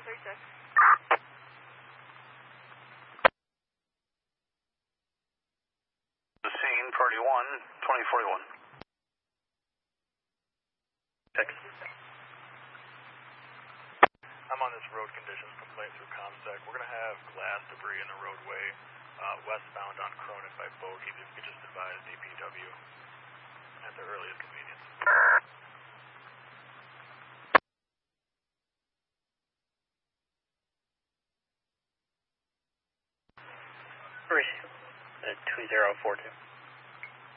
36. The scene, party 1, 2041. Check. I'm on this road conditions complaint through ComSec. We're going to have glass debris in the roadway westbound on Cronin by Bogey. If you could just advise DPW at the earliest convenience. Receive 2042.